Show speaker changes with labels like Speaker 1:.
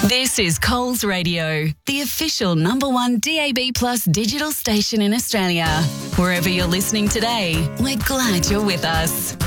Speaker 1: This is Coles Radio, the official #1 DAB+ digital station in Australia. Wherever you're listening today, we're glad you're with us.